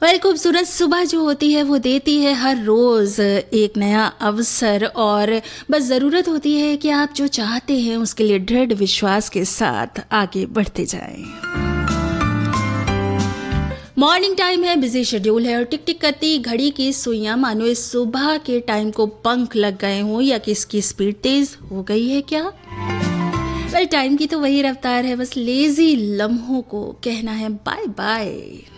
पर खूबसूरत सुबह जो होती है वो देती है हर रोज़ एक नया अवसर, और बस ज़रूरत होती है कि आप जो चाहते हैं उसके लिए दृढ़ विश्वास के साथ आगे बढ़ते जाएं। मॉर्निंग टाइम है, बिजी शेड्यूल है और टिक टिक करती घड़ी की सुइयां मानो इस सुबह के टाइम को पंख लग गए हों या कि इसकी स्पीड तेज हो गई है क्या? वेल, टाइम की तो वही रफ्तार है, बस लेजी लम्हों को कहना है बाय बाय।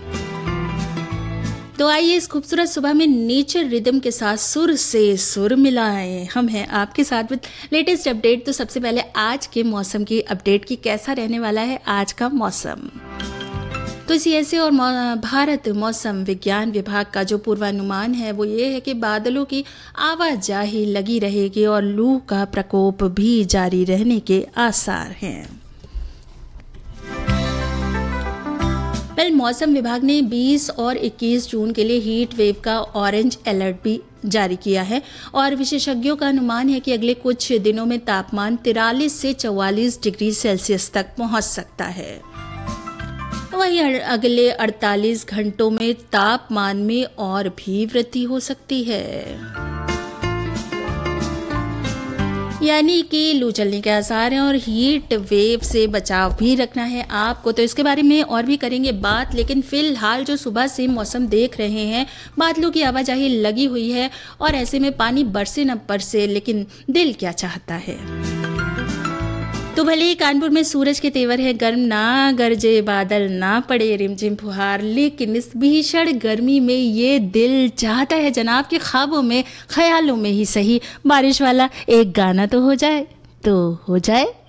तो आइए इस खूबसूरत सुबह में नेचर रिदम के साथ सुर से सुर मिलाएं। हम हैं आपके साथ विद लेटेस्ट अपडेट। तो सबसे पहले आज के मौसम की अपडेट की कैसा रहने वाला है आज का मौसम। तो इसी ऐसे और भारत मौसम विज्ञान विभाग का जो पूर्वानुमान है वो ये है कि बादलों की आवाजाही लगी रहेगी और लू का प्रकोप भी जारी रहने के आसार हैं। वेल, मौसम विभाग ने 20 और 21 जून के लिए हीट वेव का ऑरेंज अलर्ट भी जारी किया है और विशेषज्ञों का अनुमान है कि अगले कुछ दिनों में तापमान 43 से 44 डिग्री सेल्सियस तक पहुंच सकता है। वहीं अगले 48 घंटों में तापमान में और भी वृद्धि हो सकती है, यानी कि लू चलने के आसार हैं और हीट वेव से बचाव भी रखना है आपको। तो इसके बारे में और भी करेंगे बात, लेकिन फिलहाल जो सुबह से मौसम देख रहे हैं, बादलों की आवाजाही लगी हुई है और ऐसे में पानी बरसे न बरसे, लेकिन दिल क्या चाहता है। तो भले ही कानपुर में सूरज के तेवर है गर्म, ना गरजे बादल ना पड़े रिमझिम फुहार, लेकिन इस भीषण गर्मी में ये दिल चाहता है जनाब के ख्वाबों में ख्यालों में ही सही बारिश वाला एक गाना तो हो जाए।